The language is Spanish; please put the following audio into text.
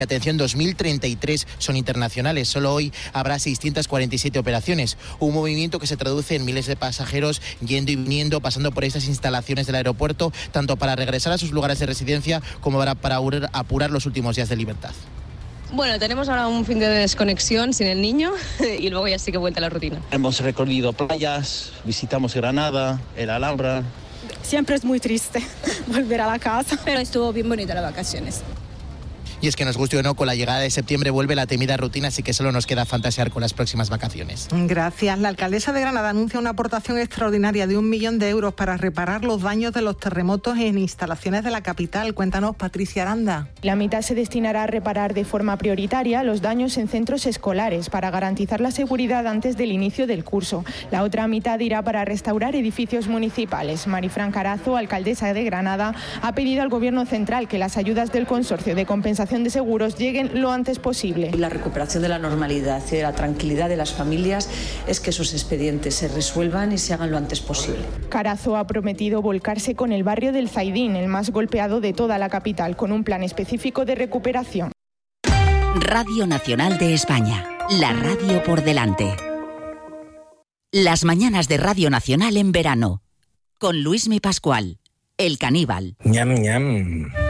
Atención, 2033 son internacionales. Solo hoy habrá 647 operaciones. Un movimiento que se traduce en miles de pasajeros yendo y viniendo, pasando por estas instalaciones del aeropuerto, tanto para regresar a sus lugares de residencia como para apurar los últimos días de libertad. Bueno, tenemos ahora un fin de desconexión sin el niño y luego ya sí que vuelta a la rutina. Hemos recorrido playas, visitamos Granada, el Alhambra. Siempre es muy triste volver a la casa, pero estuvo bien bonita las vacaciones. Y es que nos guste o no, con la llegada de septiembre vuelve la temida rutina, así que solo nos queda fantasear con las próximas vacaciones. Gracias. La alcaldesa de Granada anuncia una aportación extraordinaria de 1 millón de euros para reparar los daños de los terremotos en instalaciones de la capital. Cuéntanos, Patricia Aranda. La mitad se destinará a reparar de forma prioritaria los daños en centros escolares para garantizar la seguridad antes del inicio del curso. La otra mitad irá para restaurar edificios municipales. Marifran Carazo, alcaldesa de Granada, ha pedido al Gobierno central que las ayudas del Consorcio de Compensación de Seguros lleguen lo antes posible. La recuperación de la normalidad y de la tranquilidad de las familias es que sus expedientes se resuelvan y se hagan lo antes posible. Carazo ha prometido volcarse con el barrio del Zaidín, el más golpeado de toda la capital, con un plan específico de recuperación. Radio Nacional de España, la radio por delante. Las mañanas de Radio Nacional en verano, con Luismi Pascual, el caníbal. Ñam, ñam.